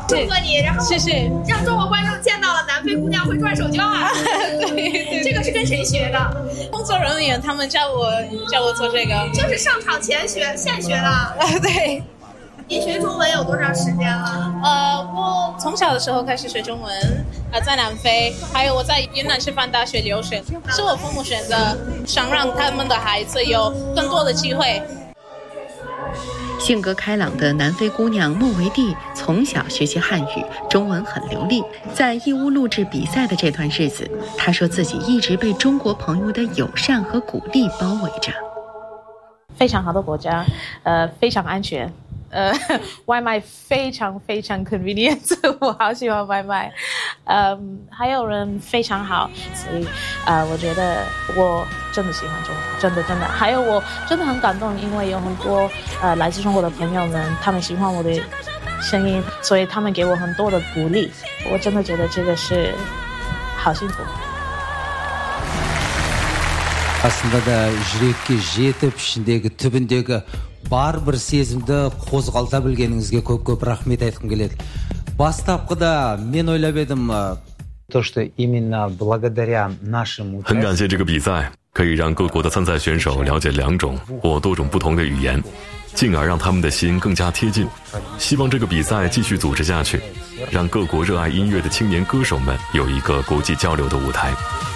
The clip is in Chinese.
祝贺你，然后谢谢， 让中国观众见到了南非姑娘会转手交啊！ 对， 这个是跟谁学的？ 工作人员他们叫我做这个， 就是上场前现学的。 对。 你学中文有多长时间了？ 我从小的时候开始学中文，在南非，还有我在云南师范大学留学，是我父母选择，想让他们的孩子有更多的机会。 性格开朗的南非姑娘莫维蒂从小学习汉语，中文很流利。在义乌录制比赛的这段日子，她说自己一直被中国朋友的友善和鼓励包围着。 非常好的国家，非常安全。外卖非常 convenient， 我好喜欢外卖。还有人非常好，所以我觉得我真的喜欢中国，真的。还有我真的很感动，因为有很多来自中国的朋友们，他们喜欢我的声音，所以他们给我很多的鼓励。我真的觉得这个是好幸福。 Aslında da жүрекке жетіп, ішіндегі түбіндегі бар бір сезімді қозғалта білгеніңізге көп рахмет айтқым келеді. Бастапқыда мен ойлап едім, то, что именно благодаря нашему... 很感谢这个比赛，可以让各国的参赛选手了解2种或多种不同的语言，进而让他们的心更加贴近。希望这个比赛继续组织下去，让各国热爱音乐的青年歌手们有一个国际交流的舞台。